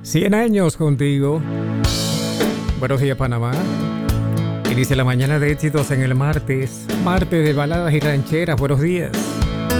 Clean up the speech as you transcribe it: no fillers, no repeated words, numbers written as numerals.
100 años contigo. Buenos días, Panamá. Inicia la mañana de éxitos en el martes. Martes de baladas y rancheras. Buenos días.